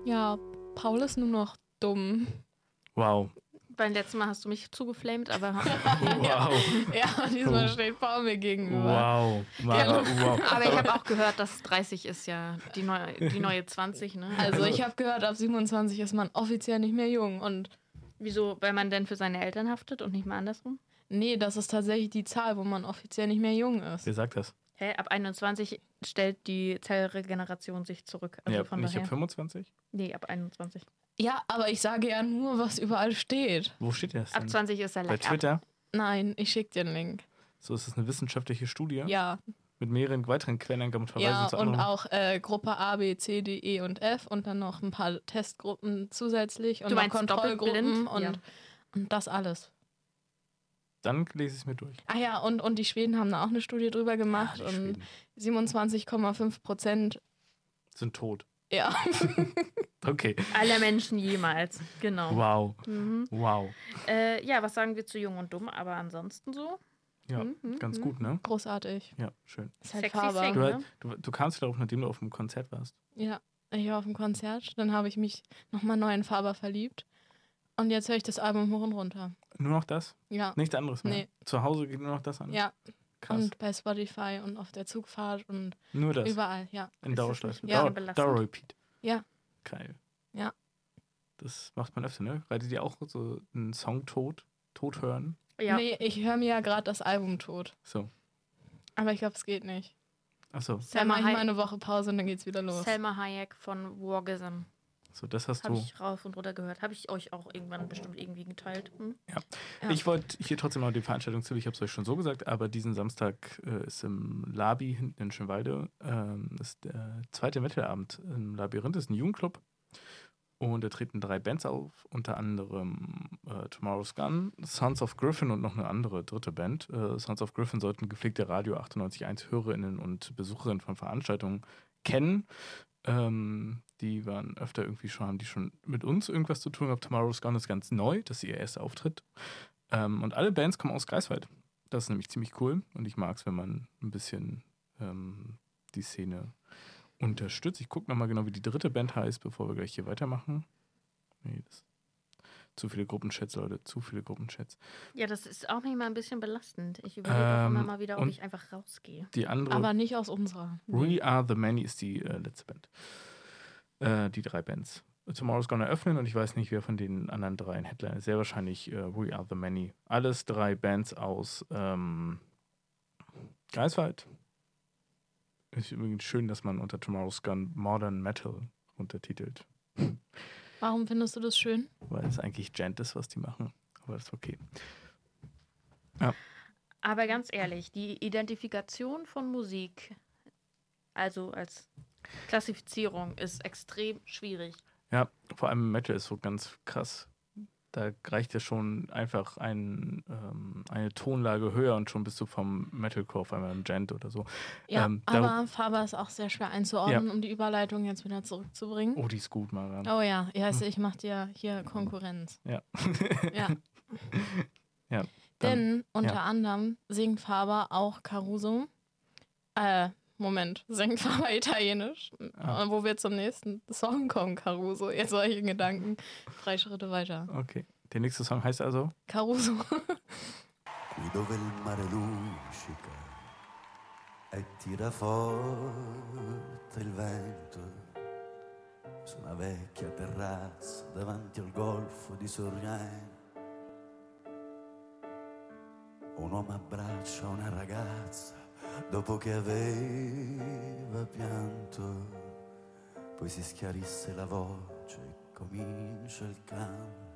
Ja, Paul ist nur noch dumm. Wow. Beim letzten Mal hast du mich zugeflamed, aber Wow. Ja, diesmal steht Paul mir gegenüber. Wow. Mara, wow. aber ich habe auch gehört, dass 30 ist ja die neue 20, ne? Also ich habe gehört, ab 27 ist man offiziell nicht mehr jung. Und Wieso? Weil man denn für seine Eltern haftet und nicht mal andersrum? nee, das ist tatsächlich die Zahl, wo man offiziell nicht mehr jung ist. Wer sagt das? Hä? Ab 21 stellt die Zellregeneration sich zurück. Also Ja, von nicht daher. ab 25? Nee, ab 21. Ja, aber ich sage ja nur, was überall steht. Wo steht das denn? Ab 20 ist er Bei leicht Twitter? Nein, ich schicke dir den Link. So ist es eine wissenschaftliche Studie Ja, mit mehreren weiteren Quellenangaben und Verweisen ja zu und anderen. auch Gruppe A, B, C, D, E und F und dann noch ein paar Testgruppen zusätzlich und Du noch meinst Kontrollgruppen doppelblind? und das alles. Dann lese ich es mir durch. Ah ja, und die Schweden haben da auch eine Studie drüber gemacht Die und Schweden 27,5%, sind tot. ja. Okay. Aller Menschen jemals. Genau. Wow. Wow. Ja, was sagen wir zu Jung und Dumm, aber ansonsten so? Ja, ganz gut, ne? Großartig. Ja, schön. Ist halt Sexy Faber. Sing. Du, Ne? du kamst darauf, nachdem du auf dem Konzert warst. Ja, ich war auf dem Konzert, dann habe ich mich nochmal neu in Faber verliebt und jetzt höre ich das Album hoch und runter. Nur noch das? Ja, Nichts anderes mehr? Nee. Zu Hause geht nur noch das an? ja. Krass. Und bei Spotify und auf der Zugfahrt und Nur das? überall, ja. In Dauerschleife? nicht ein bisschen belastend? Dauerrepeat. Ja, Geil. ja. Das macht man öfter, ne? Reitet ihr auch so einen Song tot hören? Ja. Nee, ich höre mir ja gerade das Album tot. So. Aber ich glaube, es geht nicht. Achso. Dann Selma mache ich mal Hayek, eine Woche Pause und dann geht's wieder los. Selma Hayek von Wargasm. So, das hast Habe du. ich rauf und runter gehört. Habe ich euch auch irgendwann bestimmt irgendwie geteilt. Ja. Ja. Ich wollte hier trotzdem noch die Veranstaltung zu, ich habe es euch schon so gesagt, aber diesen Samstag ist im Labi hinten in Schönwalde ist der zweite Metalabend im Labyrinth, ist ein Jugendclub und da treten 3 Bands auf, unter anderem Tomorrow's Gun, Sons of Griffin und noch eine andere dritte Band. Sons of Griffin sollten gepflegte Radio 98.1 HörerInnen und Besucherinnen von Veranstaltungen kennen. Die waren öfter irgendwie schon, haben die schon mit uns irgendwas zu tun gehabt. Tomorrow's Gone ist ganz neu, das ist ihr erster Auftritt. Und alle Bands kommen aus Greifswald. Das ist nämlich ziemlich cool und ich mag es, wenn man ein bisschen die Szene unterstützt. Ich gucke nochmal genau, wie die dritte Band heißt, bevor wir gleich hier weitermachen. Nee, das zu viele Gruppenchats, Leute, zu viele Gruppenchats. Ja, das ist auch manchmal ein bisschen belastend. Ich überlege auch immer mal wieder, ob und ich einfach rausgehe. Die andere, Aber nicht aus unserer. We Are The Many ist die letzte Band. Die 3 Bands. Tomorrow's Gonna öffnen und ich weiß nicht, wer von den anderen 3 ein Headliner ist. Sehr wahrscheinlich We Are The Many. Alles 3 Bands aus Greifswald. Ist übrigens schön, dass man unter Tomorrow's Gone Modern Metal untertitelt. Warum findest du das schön? Weil es eigentlich Gent ist, was die machen. Aber das ist okay. Aber ganz ehrlich, die Identifikation von Musik, also als Klassifizierung, ist extrem schwierig. Ja, vor allem Metal ist so ganz krass. Da reicht ja schon einfach eine Tonlage höher und schon bist du vom Metalcore auf einmal im Gent oder so. Ja, aber Faber ist auch sehr schwer einzuordnen, um die Überleitung jetzt wieder zurückzubringen. Oh, die ist gut, Mara. Oh ja, ich mache dir hier Konkurrenz. Ja. Ja. Ja. Denn unter anderem singt Faber auch Caruso. Singt Faber italienisch. Wo wir zum nächsten Song kommen, Caruso. Jetzt solche Gedanken. 3 Schritte weiter. Okay. Der nächste Song heißt also? Caruso. Qui dove il mare luccica e tira forte il vento su una vecchia terrazza davanti al golfo di Sorrento. Un uomo abbraccia una ragazza dopo che aveva pianto, poi si schiarisse la voce e comincia il canto.